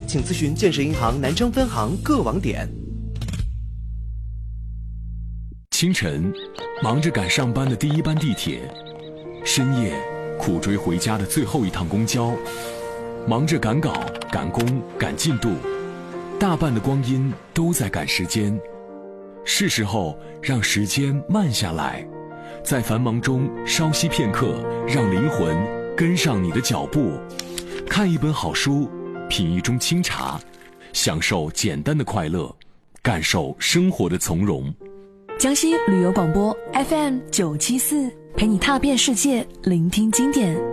请咨询建设银行南昌分行各网点。 清晨，忙着赶上班的第一班地铁；深夜，苦追回家的最后一趟公交；忙着赶稿、赶工、赶进度，大半的光阴都在赶时间。是时候让时间慢下来，在繁忙中稍息片刻，让灵魂跟上你的脚步。看一本好书，品一盅清茶，享受简单的快乐，感受生活的从容。 江西旅游广播 FM 974，陪你踏遍世界，聆听经典。